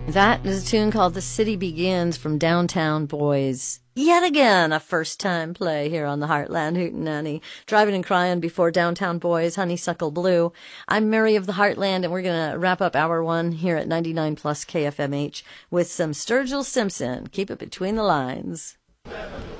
That is a tune called The City Begins from Downtown Boys. Yet again, a first-time play here on the Heartland Hootenanny. Driving and Crying before Downtown Boys, Honeysuckle Blue. I'm Mary of the Heartland, and we're going to wrap up hour one here at 99 plus KFMH with some Sturgill Simpson. Keep it between the lines.